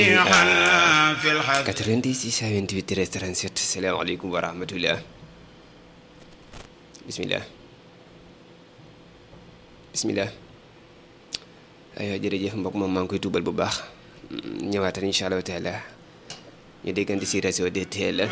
36 salaamaaleykum wa rahmatullah bismillah aywa jërëjëf mbokk moom maa ngi koy tuubal bu baax ñëwaatal incha allahu taala ñu déggante si réseau DTL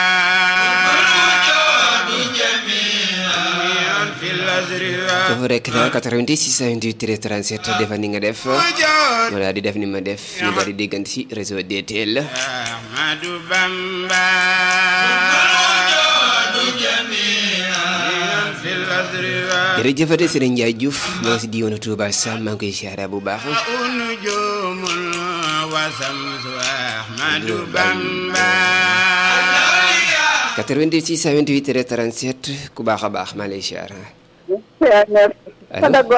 foofu rek la 88 628 37 defal ni nga def ma daal di def ni ma def ñu daal di déggante si réseau DTL Ahmadou Bamba jërëjëfate Serigne Ndiaye Diouf moo si diwoonu Touba Sam maa ngi koy siyaara bu baax Ahmadou Bamba 88 628 37 ku baax a baax maa lay siyaara allo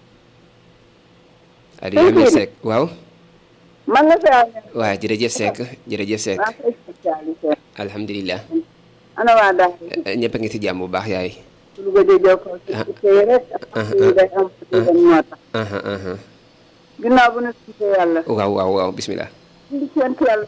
Aliou Seck waaw man la waaw jërëjëf Seck alhamdulilah ana waa daal ñëpp a ngi si jàmm bu baax yaay lu ko jëjoo ko ci rek day am moo tax ginnaaw bu ñu sant yàlla waaw bismillah di sant yàlla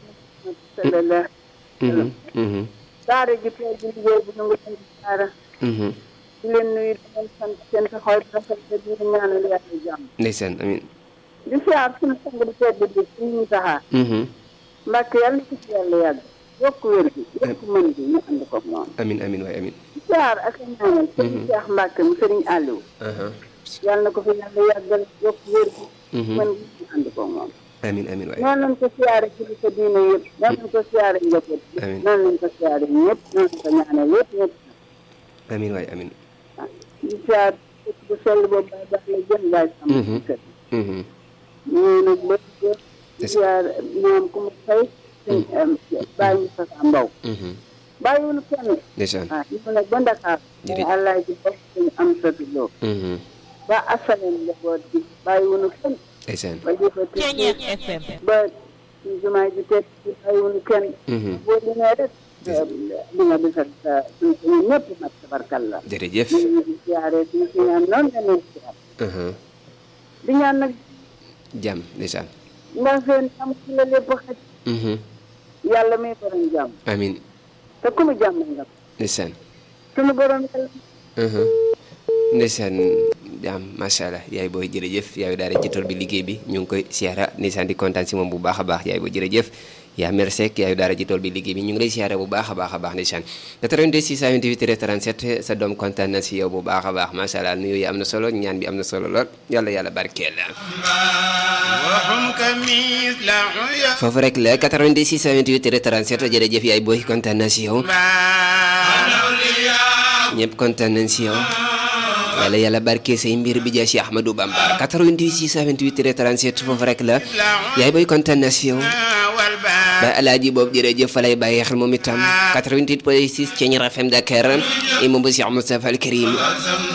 sallallahu daara ji tey ji liggéey bi ñu ngi sant daara di leen nuyu di leen sant seen taxawaay rafet di ñaanal yàlla jàmm ndeysaan amiin di siyaar suñu sang di tedd bi suñu taxaar mbàkk yàlla ko ci yàlla yàgg yokk wér gi yokk mën gi ñu ànd ko moom amiin waay amiin di siyaar ak a ñaanal sëriñ Cheikh Mbàkke mu sëriñ Aliou yàlla na ko fi yàlla yàggal yokk wér gi mën gi ñu ànd ko moom amiin waay noonu lañ ko siyaare ci li ko diine yëpp noonu lañ ko siyaare njaboot noonu lañ ko siyaare ñëpp noonu lañ ko ñaanal ñëpp amiin waay amiin di siyaar bu sell boobu bay baax la jën baay sama kër ñoo nag lépp di siyaar ñoom ku mu fay bàyyi ñu sa mbaw bàyyiwuñu kenn waaw ñu nag ba Ndakaar Allah ji bopp suñu am satu loo ba asaleen njaboot bi bàyyiwuñu kenn ba jëfati ba jumaa ji teg ci bàyyiwuñu kenn boo limee rek li nga defal suñu ñëpp nag tabarkalla jërëjëf ñu di siyaare suñu si ñaan noonu la leen siyaar di ñaan nag jàmm ndeysaan ndax seen am ci la lépp xaj yàlla may borom jàmm amiin te ku mu jàmm nga ndeysaan suñu borom yàlla ndeysaan jàmm macha allah yaay booy jërëjëf yaay daara ci tool bi liggéey bi ñu ngi koy siyaara ndeysaan di kontaan si moom bu baax a baax yaay booy jërëjëf yaa mer Seck yaay daara ci tool bi liggéey bi ñu ngi lay siyaara bu baax a baax ndeysaan 82 628 37 sa doom kontaan na si yow bu baax a baax macha allah nuyu yi am na solo ñaan bi am na solo lool yàlla barkeel foofu rek la 82 628 37 jërëjëf yaay booy kontaan na si yow ñëpp kontaan nañ si yow yàlla barke say mbir bi jaa si Ahmadou Bamba 88 628 37 foofu rek la yaay booy kontaan na si yow ba alaaji boobu jërëjëf fa lay bàyyi xel moom itam 88.6 Thiéniere FM Dakar imam bu Cheikh Moustapha Al Karim